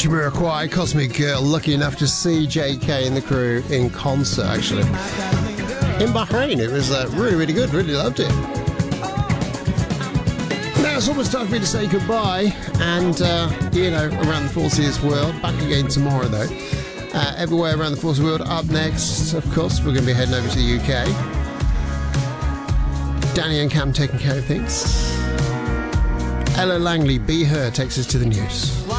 Jamiroquai, Cosmic Girl. Lucky enough to see JK and the crew in concert, actually. In Bahrain. It was really, really good. Really loved it. Now it's almost time for me to say goodbye. And, around the Forces world. Back again tomorrow, though. Everywhere around the Forces world. Up next, of course, we're going to be heading over to the UK. Danny and Cam taking care of things. Ella Langley, Be Her, takes us to the news.